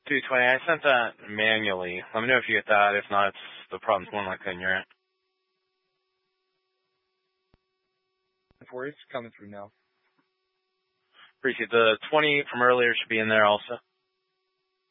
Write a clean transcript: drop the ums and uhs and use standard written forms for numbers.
220, I sent that manually. Let me know if you get that. If not, the problem's more likely on your end. It's coming through now. Appreciate the 20 from earlier should be in there also.